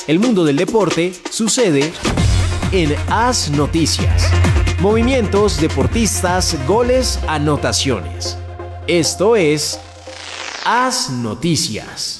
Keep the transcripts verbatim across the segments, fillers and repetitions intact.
El mundo del deporte sucede en AS Noticias. Movimientos, deportistas, goles, anotaciones. Esto es AS Noticias.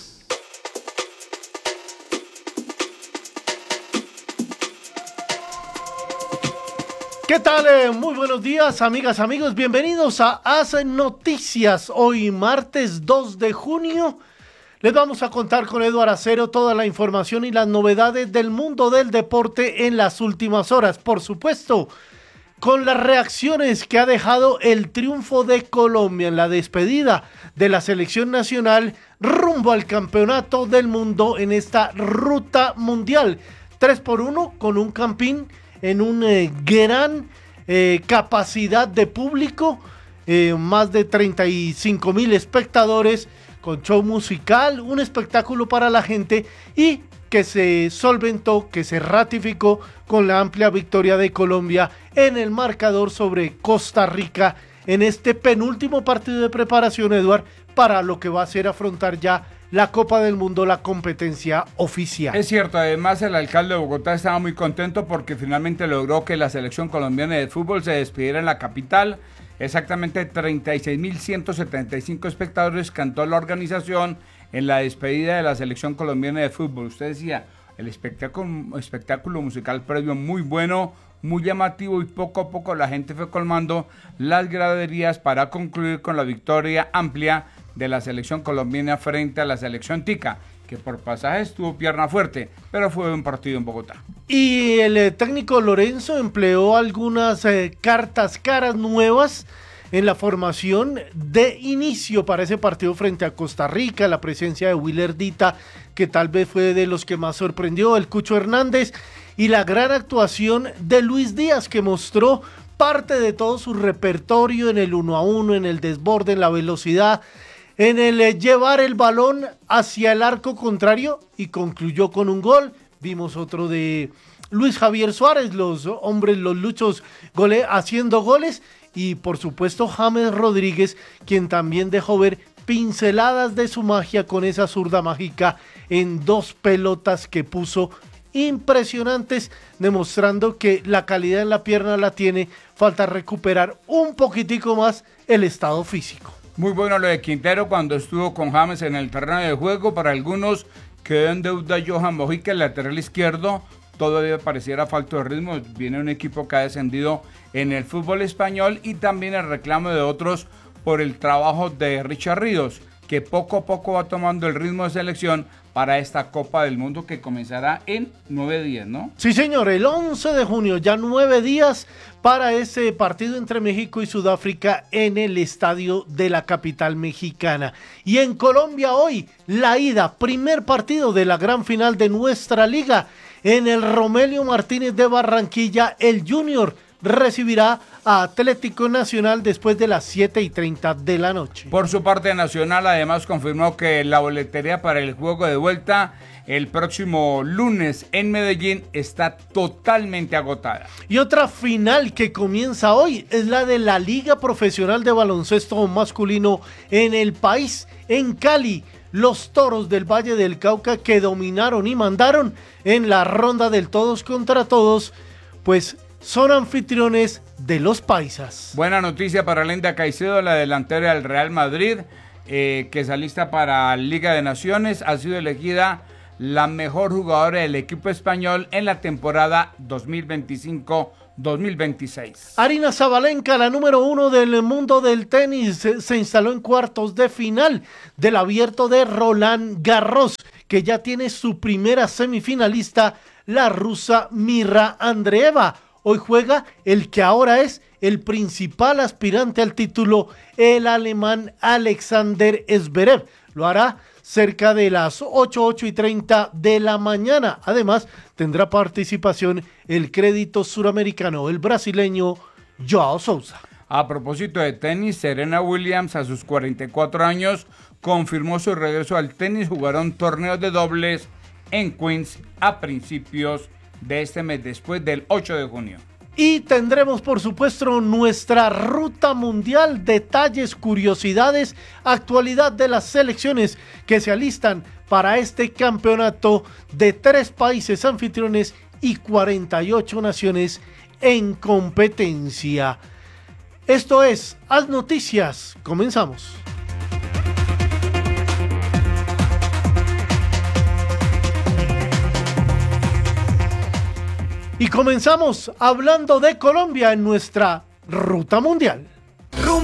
¿Qué tal? Eh, muy buenos días, amigas, amigos. Bienvenidos a AS Noticias. Hoy, martes dos de junio, les vamos a contar con Eduardo Acero toda la información y las novedades del mundo del deporte en las últimas horas. Por supuesto, con las reacciones que ha dejado el triunfo de Colombia en la despedida de la selección nacional rumbo al campeonato del mundo en esta ruta mundial. tres por uno con un campín en una eh, gran eh, capacidad de público, eh, más de treinta y cinco mil espectadores, con show musical, un espectáculo para la gente y que se solventó, que se ratificó con la amplia victoria de Colombia en el marcador sobre Costa Rica en este penúltimo partido de preparación, Eduard, para lo que va a ser afrontar ya la Copa del Mundo, la competencia oficial. Es cierto, además el alcalde de Bogotá estaba muy contento porque finalmente logró que la selección colombiana de fútbol se despidiera en la capital. Exactamente treinta y seis mil ciento setenta y cinco espectadores cantó la organización en la despedida de la selección colombiana de fútbol. Usted decía, el espectáculo, espectáculo musical previo muy bueno, muy llamativo, y poco a poco la gente fue colmando las graderías para concluir con la victoria amplia de la selección colombiana frente a la selección tica, que por pasajes tuvo pierna fuerte, pero fue un partido en Bogotá. Y el eh, técnico Lorenzo empleó algunas eh, cartas caras nuevas en la formación de inicio para ese partido frente a Costa Rica, la presencia de Willer Dita, que tal vez fue de los que más sorprendió, el Cucho Hernández, y la gran actuación de Luis Díaz, que mostró parte de todo su repertorio en el uno a uno, en el desborde, en la velocidad, en el eh, llevar el balón hacia el arco contrario, y concluyó con un gol. Vimos otro de Luis Javier Suárez, los hombres, los luchos gole, haciendo goles, y por supuesto James Rodríguez, quien también dejó ver pinceladas de su magia con esa zurda mágica en dos pelotas que puso impresionantes, demostrando que la calidad en la pierna la tiene. Falta recuperar un poquitico más el estado físico. Muy bueno lo de Quintero cuando estuvo con James en el terreno de juego. Para algunos quedó en deuda Johan Mojica, el lateral izquierdo. Todavía pareciera falta de ritmo. Viene un equipo que ha descendido en el fútbol español, y también el reclamo de otros por el trabajo de Richard Ríos, que poco a poco va tomando el ritmo de selección para esta Copa del Mundo que comenzará en nueve días, ¿no? Sí, señor, el once de junio, ya nueve días para ese partido entre México y Sudáfrica en el estadio de la capital mexicana. Y en Colombia hoy, la ida, primer partido de la gran final de nuestra liga. En el Romelio Martínez de Barranquilla, el Junior recibirá a Atlético Nacional después de las siete y treinta de la noche. Por su parte, Nacional además confirmó que la boletería para el juego de vuelta el próximo lunes en Medellín está totalmente agotada. Y otra final que comienza hoy es la de la Liga Profesional de Baloncesto Masculino en el país, en Cali. Los Toros del Valle del Cauca, que dominaron y mandaron en la ronda del todos contra todos, pues son anfitriones de los paisas. Buena noticia para Linda Caicedo, la delantera del Real Madrid, eh, que es lista para Liga de Naciones. Ha sido elegida la mejor jugadora del equipo español en la temporada dos mil veinticinco dos mil veintiséis. Arina Zabalenka, la número uno del mundo del tenis, se, se instaló en cuartos de final del abierto de Roland Garros, que ya tiene su primera semifinalista, la rusa Mirra Andreeva. Hoy juega el que ahora es el principal aspirante al título, el alemán Alexander Zverev. Lo hará cerca de las ocho, ocho y treinta de la mañana. Además, tendrá participación el crédito suramericano, el brasileño Joao Sousa. A propósito de tenis, Serena Williams, a sus cuarenta y cuatro años, confirmó su regreso al tenis. Jugará un torneo de dobles en Queens a principios de este mes, después del ocho de junio. Y tendremos, por supuesto, nuestra ruta mundial, detalles, curiosidades, actualidad de las selecciones que se alistan para este campeonato de tres países anfitriones y cuarenta y ocho naciones en competencia. Esto es Haz Noticias. Comenzamos. Y comenzamos hablando de Colombia en nuestra ruta mundial.